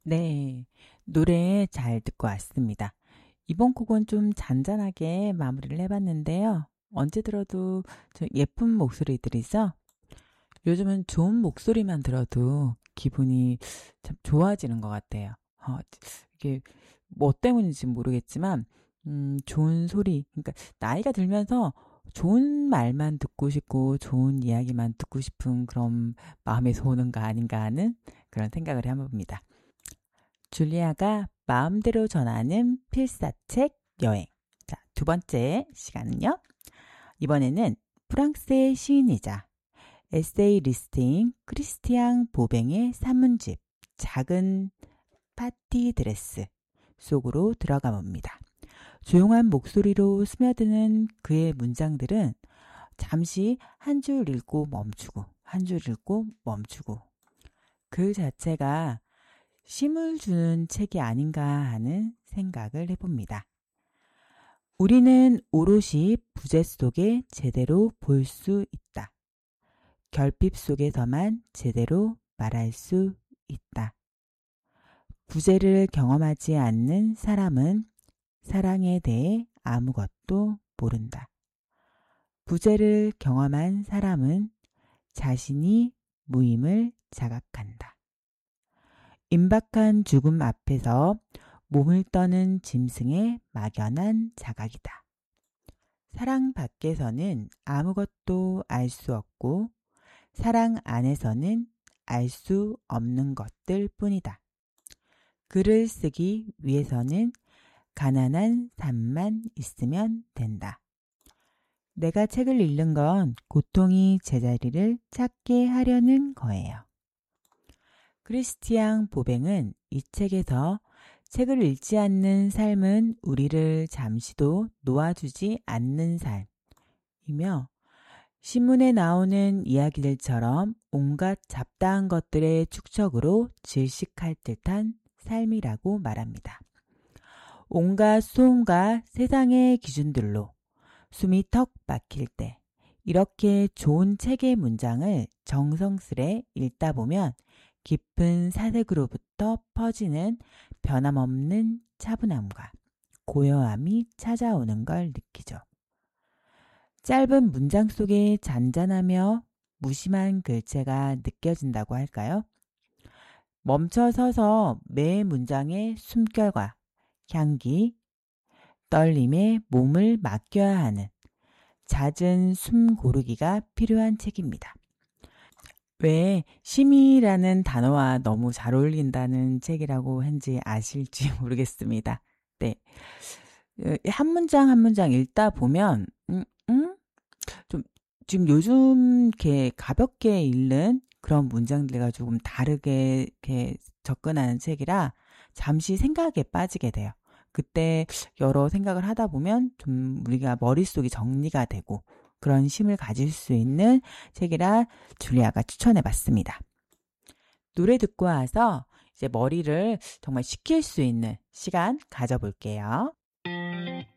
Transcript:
네, 노래 잘 듣고 왔습니다. 이번 곡은 좀 잔잔하게 마무리를 해봤는데요. 언제 들어도 좀 예쁜 목소리들이죠? 요즘은 좋은 목소리만 들어도 기분이 참 좋아지는 것 같아요. 이게 뭐 때문인지 모르겠지만, 좋은 소리, 그러니까 나이가 들면서 좋은 말만 듣고 싶고 좋은 이야기만 듣고 싶은 그런 마음에서 오는 거 아닌가 하는 그런 생각을 해봅니다. 줄리아가 마음대로 전하는 필사책 여행. 자, 두 번째 시간은요. 이번에는 프랑스의 시인이자 에세이리스트인 크리스티앙 보뱅의 산문집 작은 파티 드레스 속으로 들어가 봅니다. 조용한 목소리로 스며드는 그의 문장들은 잠시 한 줄 읽고 멈추고 한 줄 읽고 멈추고 그 자체가 쉼을 주는 책이 아닌가 하는 생각을 해봅니다. 우리는 오롯이 부재 속에 제대로 볼 수 있다. 결핍 속에서만 제대로 말할 수 있다. 부재를 경험하지 않는 사람은 사랑에 대해 아무것도 모른다. 부재를 경험한 사람은 자신이 무임을 자각한다. 임박한 죽음 앞에서 몸을 떠는 짐승의 막연한 자각이다. 사랑 밖에서는 아무것도 알 수 없고 사랑 안에서는 알 수 없는 것들 뿐이다. 글을 쓰기 위해서는 가난한 삶만 있으면 된다. 내가 책을 읽는 건 고통이 제자리를 찾게 하려는 거예요. 크리스티앙 보뱅은 이 책에서 책을 읽지 않는 삶은 우리를 잠시도 놓아주지 않는 삶이며 신문에 나오는 이야기들처럼 온갖 잡다한 것들의 축적으로 질식할 듯한 삶이라고 말합니다. 온갖 소음과 세상의 기준들로 숨이 턱 막힐 때 이렇게 좋은 책의 문장을 정성스레 읽다 보면 깊은 사색으로부터 퍼지는 변함없는 차분함과 고요함이 찾아오는 걸 느끼죠. 짧은 문장 속에 잔잔하며 무심한 글체가 느껴진다고 할까요? 멈춰 서서 매 문장의 숨결과 향기, 떨림에 몸을 맡겨야 하는 잦은 숨 고르기가 필요한 책입니다. 왜 심이라는 단어와 너무 잘 어울린다는 책이라고 한지 아실지 모르겠습니다. 네. 한 문장 한 문장 읽다 보면, 좀, 지금 요즘 이렇게 가볍게 읽는 그런 문장들과 조금 다르게 이렇게 접근하는 책이라 잠시 생각에 빠지게 돼요. 그때 여러 생각을 하다 보면 좀 우리가 머릿속이 정리가 되고 그런 쉼을 가질 수 있는 책이라 줄리아가 추천해 봤습니다. 노래 듣고 와서 이제 머리를 정말 식힐 수 있는 시간 가져볼게요.